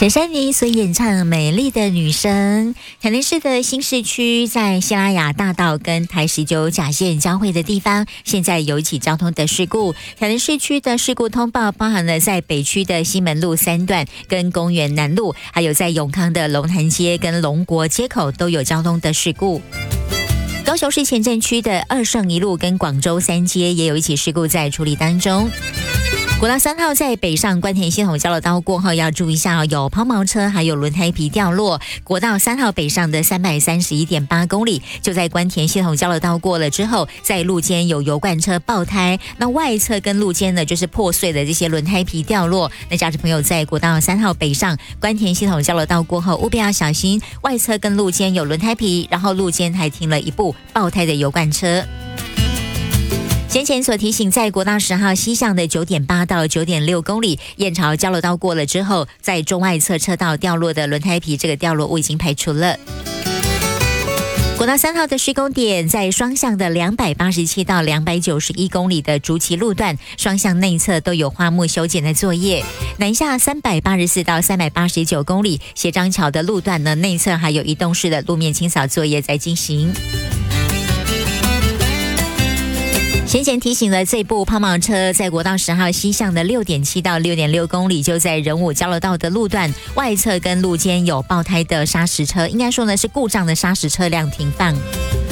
陈珊妮所演唱《美丽的女生》。台南市的新市区在西拉雅大道跟台19甲线交汇的地方，现在有一起交通的事故。台南市区的事故通报包含了在北区的西门路3段跟公园南路，还有在永康的龙潭街跟龙国街口都有交通的事故。高雄市前镇区的二圣一路跟广州3街也有一起事故在处理当中。国道3号在北上关田系统交流道过后要注意一下，有抛锚车还有轮胎皮掉落。国道3号北上的 331.8 公里就在关田系统交流道过了之后，在路肩有油罐车爆胎，那外侧跟路肩呢就是破碎的这些轮胎皮掉落。那驾驶朋友在国道3号北上关田系统交流道过后务必要小心，外侧跟路肩有轮胎皮，然后路肩还停了一部爆胎的油罐车。先前所提醒，在国道10号西向的 9.8 到 9.6 公里燕巢交流道过了之后，在中外侧车道掉落的轮胎皮，这个掉落物已经排除了。国道3号的施工点在双向的287到291公里的竹崎路段，双向内侧都有花木修剪的作业。南下384到389公里斜张桥的路段呢，内侧还有移动式的路面清扫作业在进行。先前提醒了这部抛锚车在国道10号西向的 6.7 到 6.6 公里就在仁武交流道的路段外侧跟路肩有爆胎的砂石车，应该说呢是故障的砂石车辆停放。